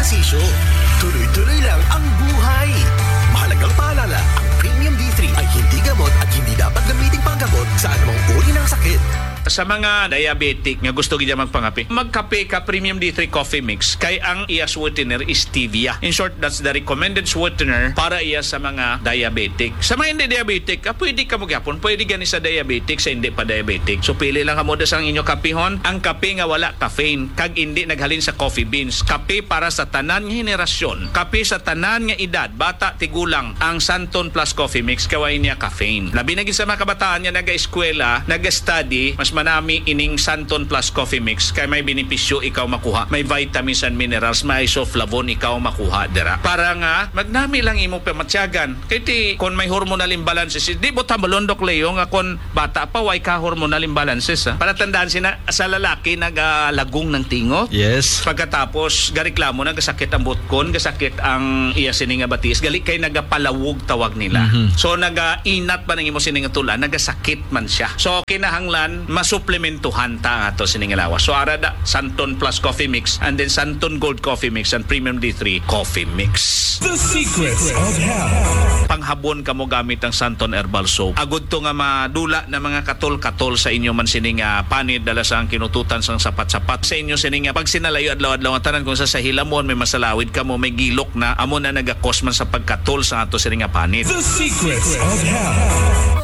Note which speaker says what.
Speaker 1: ehersisyo. Tuloy-tuloy lang ang buhay. Mahalagang paalala, ang Premium D3 ay hindi gamot at hindi dapat gamitin panggamot sa anumang uri ng sakit.
Speaker 2: Sa mga diabetic nga gusto gid magpangape, magkape ka Premium D3 Coffee Mix kay ang iya sweetener is stevia. In short, that's the recommended sweetener para iya sa mga diabetic. Sa mga hindi diabetic, pwede ka magyapon, pwede gani sa diabetic, sa hindi pa diabetic. So pili lang kamo sa inyo kapihon, ang kape nga wala caffeine, kag hindi naghalin sa coffee beans. Kape para sa tanan nga henerasyon, kape sa tanan nga edad, bata tigulang, ang Santon Plus Coffee Mix kaway niya caffeine. Labi na gid sa mga kabataan nga naga-eskwela, naga-study, mas manami ining Santon Plus Coffee Mix kay may benepisyo ikaw makuha, may vitamins and minerals, may isoflavone ikaw makuha dira. Para nga magnami lang imo pamatsyagan. Kay ti kon may hormonal imbalances, di bo tambalondok leyo nga kon bata pa way ka hormonal imbalances. Para tandaan sina sa lalaki nagalagong ng tingot.
Speaker 3: Yes.
Speaker 2: Pagkatapos gareklamo nagasakit ang butkon, gasakit ang iya sini nga batis, gali kay nagapalawog tawag nila. So nagainat pa nang imo sini nga tula, nagasakit man siya. So kinahanglan suplementuhan ta ato sining lawas. So arada Santon Plus Coffee Mix and then Santon Gold Coffee Mix and Premium D3 Coffee Mix.
Speaker 4: The secrets of health.
Speaker 2: Panghabon kamo gamit ang Santon Herbal Soap. Agud to nga madula na mga katol-katol sa inyo man sining panid dala sa ang kinututan sang sapat-sapat sa inyo sining pag sinalayo adlaw-adlaw ang tanan kung sa hilamon may masalawid kamo, may gilok na amo na nagakos man sa pagkatol sa ato sining panid.
Speaker 4: The secrets of health.